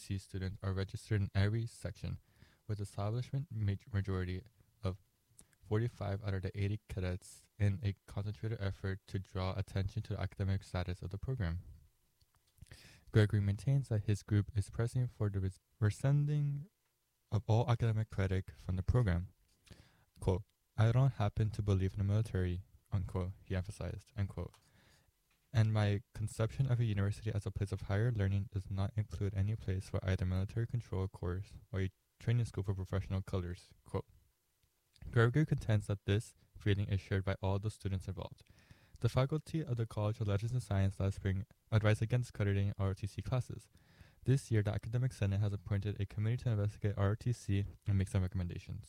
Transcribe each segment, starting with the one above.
ROTC students are registered in every section, with establishment majority of 45 out of the 80 cadets in a concentrated effort to draw attention to the academic status of the program. Gregory maintains that his group is pressing for the rescinding of all academic credit from the program. Quote, I don't happen to believe in the military, unquote, he emphasized, unquote. And my conception of a university as a place of higher learning does not include any place for either military control course or a training school for professional colors, quote. Gregory contends that this feeling is shared by all the students involved. The faculty of the College of Letters and Science last spring advised against crediting ROTC classes. This year, the Academic Senate has appointed a committee to investigate ROTC and make some recommendations.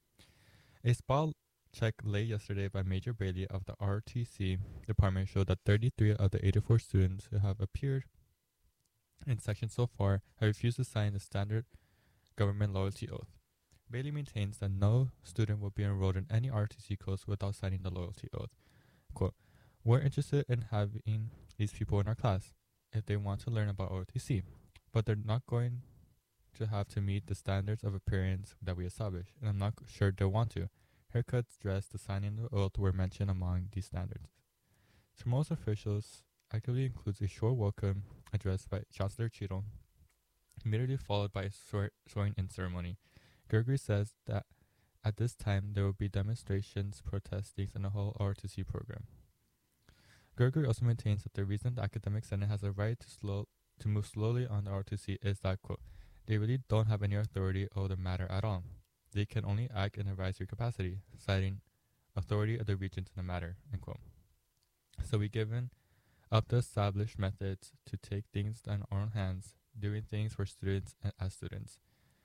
A spot check late yesterday by Major Bailey of the ROTC department showed that 33 of the 84 students who have appeared in section so far have refused to sign the standard government loyalty oath. Bailey maintains that no student will be enrolled in any ROTC course without signing the loyalty oath. Quote, we're interested in having these people in our class if they want to learn about ROTC, but they're not going to have to meet the standards of appearance that we establish, and I'm not sure they'll want to. Haircuts, dress, the signing of the oath were mentioned among these standards. For most officials, actively includes a short welcome address by Chancellor Cheadle, immediately followed by a swearing-in ceremony. Gregory says that at this time there will be demonstrations, protestings, and the whole ROTC program. Gregory also maintains that the reason the Academic Senate has a right to move slowly on the ROTC is that, quote, they really don't have any authority over the matter at all. They can only act in advisory capacity, citing authority of the regent in the matter, end quote. So we've given up the established methods to take things in our own hands, doing things for students and as students.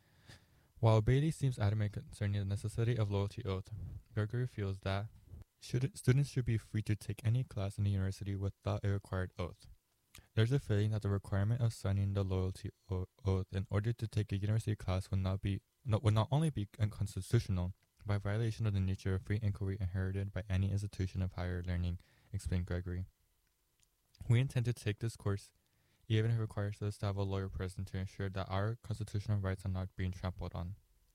While Bailey seems adamant concerning the necessity of loyalty oath, Gregory feels that students should be free to take any class in the university without a required oath. There's a feeling that the requirement of signing the loyalty oath in order to take a university class would not only be unconstitutional, but a violation of the nature of free inquiry inherited by any institution of higher learning, explained Gregory. We intend to take this course even if it requires us to have a lawyer present to ensure that our constitutional rights are not being trampled on.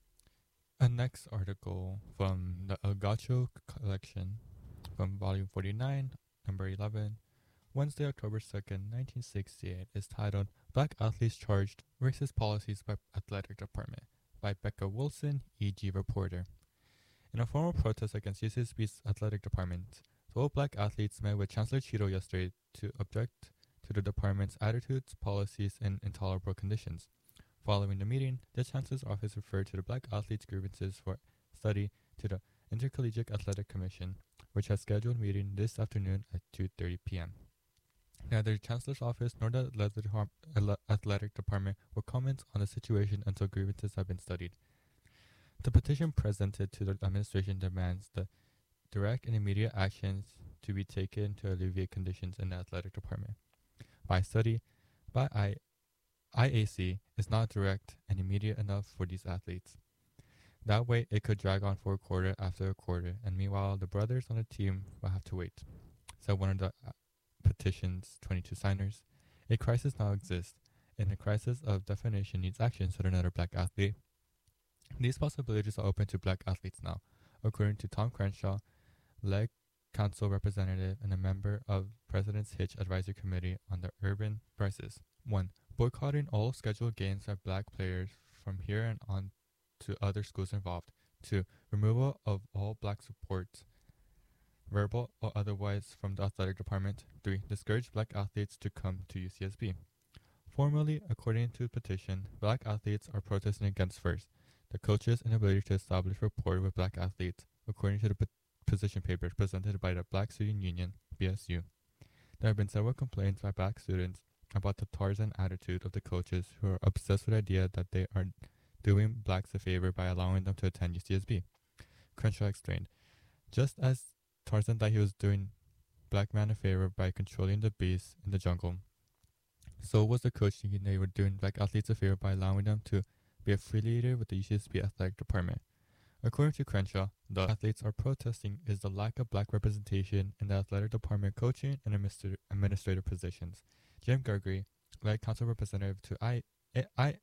A next article from the El Gacho collection from volume 49, number 11, Wednesday, October 2nd, 1968, is titled Black Athletes Charged Racist Policies by Athletic Department by Becca Wilson, EG reporter. In a formal protest against UCSB's athletic department, 12 black athletes met with Chancellor Cheadle yesterday to object to the department's attitudes, policies, and intolerable conditions. Following the meeting, the Chancellor's office referred to the black athletes' grievances for study to the Intercollegiate Athletic Commission, which has scheduled a meeting this afternoon at 2:30 p.m. Neither the Chancellor's office nor the athletic department will comment on the situation until grievances have been studied. The petition presented to the administration demands the direct and immediate actions to be taken to alleviate conditions in the athletic department. By study, by IAC is not direct and immediate enough for these athletes. That way, it could drag on for a quarter after a quarter, and meanwhile, the brothers on the team will have to wait, said one of the petition's 22 signers. A crisis now exists, and a crisis of definition needs action, said another black athlete. These possibilities are open to black athletes now, according to Tom Crenshaw, Leg Council representative and a member of President's Hitch Advisory Committee on the Urban Crisis. 1. Boycotting all scheduled games by black players from here and on to other schools involved. 2. Removal of all black support, verbal or otherwise, from the athletic department. 3. Discourage black athletes to come to UCSB. Formally, according to the petition, black athletes are protesting against first, the coaches' inability to establish rapport with black athletes, according to the position papers presented by the Black Student Union, BSU. There have been several complaints by black students about the Tarzan attitude of the coaches who are obsessed with the idea that they are doing blacks a favor by allowing them to attend UCSB. Crenshaw explained, just as Tarzan thought he was doing black man a favor by controlling the beasts in the jungle, so was the coach thinking they were doing black athletes a favor by allowing them to be affiliated with the UCSB athletic department. According to Crenshaw, the athletes are protesting is the lack of black representation in the athletic department coaching and administrative positions. Jim Gregory, Leg Council representative to